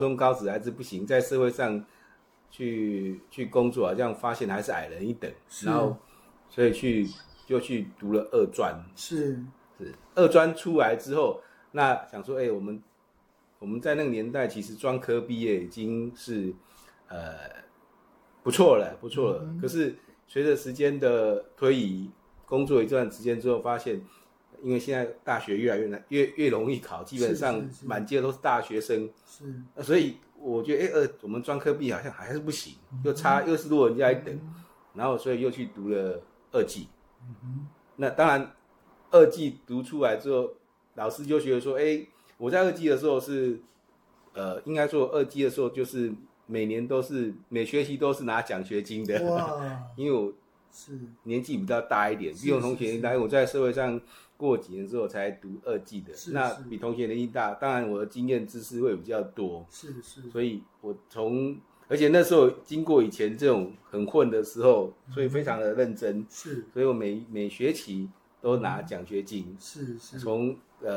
中高职还是不行，在社会上去工作，好像发现还是矮人一等，然后所以就去读了二专。是二专出来之后，那想说，我们在那个年代其实专科毕业已经是不错了。可是随着时间的推移，工作一段时间之后，发现因为现在大学越来越难，越容易考，基本上满街都是大学生，所以我觉得我们专科毕业好像还是不行，又是落人家一等，然后所以又去读了二技。那当然二技读出来之后，老师就觉得说，我在二技的时候是应该说二技的时候就是每学期都是拿奖学金的。哇！因为我年纪比较大一点，比我同学年纪大，我在社会上过几年之后才读二技的，那比同学年纪大，当然我的经验知识会比较多。所以我而且那时候经过以前这种很混的时候，所以非常的认真。所以我每学期都拿奖学金。从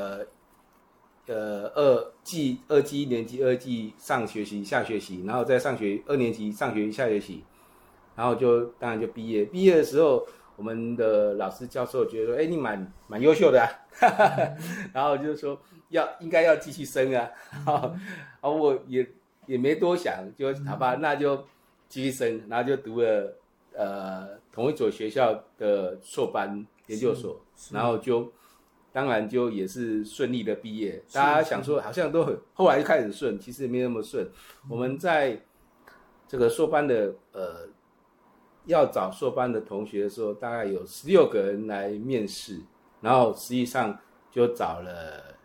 二技一年级、二技上学期、下学期，然后再二年级上学期、下学期，然后当然就毕业。毕业的时候，我们的老师教授觉得说，你蛮优秀的啊，然后就是说应该要继续升啊。我也没多想，就好吧，那就继续升，然后就读了同一所学校的硕班研究所，然后当然就也是顺利的毕业。大家想说好像都后来就开始顺，其实没那么顺。我们在这个硕班的要找硕班的同学的时候，大概有16个人来面试，然后实际上就找了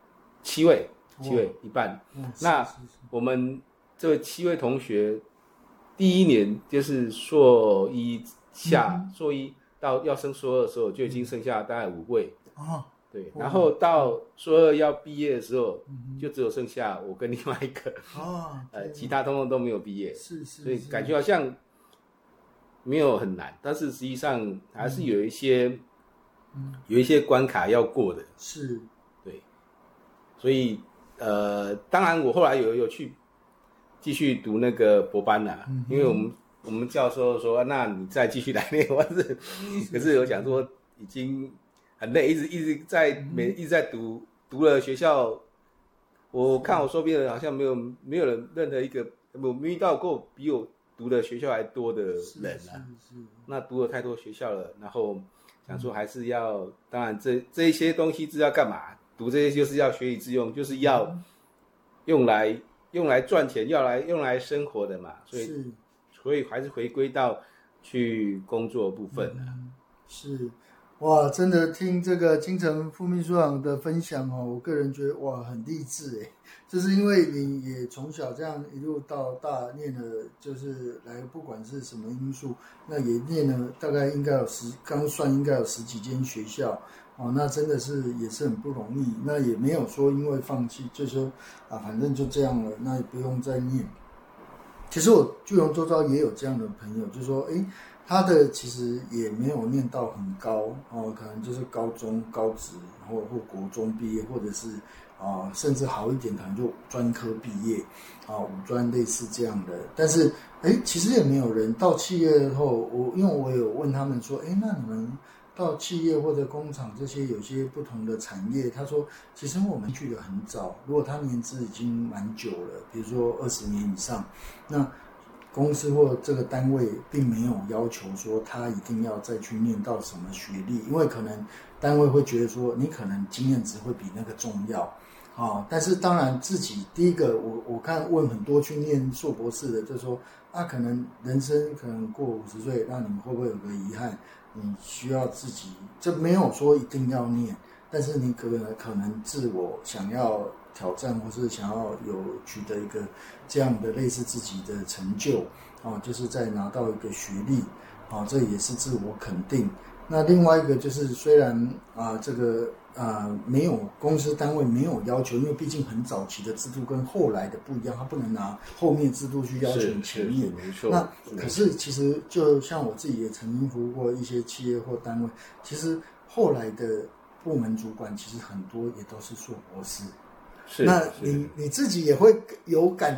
7位，一半。那我们这7位同学，第一年就是硕一到要升硕二的时候，就已经剩下大概5位。对，然后到硕二要毕业的时候，就只有剩下我跟另外一个，其他通通都没有毕业。所以感觉好像没有很难，但是实际上还是有一些关卡要过的。对，所以当然我后来有去继续读那个博班啦，因为我们教授说，那你再继续来念，可是有讲说已经很累，一直在读了学校。我看我周边的人好像没有人任何一个我没遇到过比我读的学校还多的人啊。那读了太多学校了，然后想说还是要，当然这一些东西是要干嘛？读这些就是要学以致用，就是要用来赚钱，用来生活的嘛。所以还是回归到去工作部分啊。 哇，真的听这个金城副秘书长的分享我个人觉得哇很励志就是因为你也从小这样一路到大念了，就是来不管是什么因素，那也念了大概应该刚算应该有10几间学校那真的也是很不容易，那也没有说因为放弃就说反正就这样了，那也不用再念。其实我聚龙周遭也有这样的朋友，就说他的其实也没有念到很高可能就是高中高职或国中毕业，或者是甚至好一点可能就专科毕业五专类似这样的。但是其实也没有人到企业后，因为我有问他们说那你们到企业或者工厂这些有些不同的产业，他说其实我们去得很早，如果他年资已经蛮久了，比如说20年以上，那公司或这个单位并没有要求说他一定要再去念到什么学历，因为可能单位会觉得说你可能经验值会比那个重要但是当然自己第一个我看问很多去念硕博士的，就是说可能人生可能过50岁，那你们会不会有个遗憾，你需要自己，这没有说一定要念，但是你可能自我想要挑战，或是想要有取得一个这样的类似自己的成就就是在拿到一个学历这也是自我肯定。那另外一个就是虽然这个没有公司单位没有要求，因为毕竟很早期的制度跟后来的不一样，他不能拿后面制度去要求前面。 没错。 那可是其实就像我自己也曾经服务过一些企业或单位，其实后来的部门主管其实很多也都是硕博士那你自己也会有感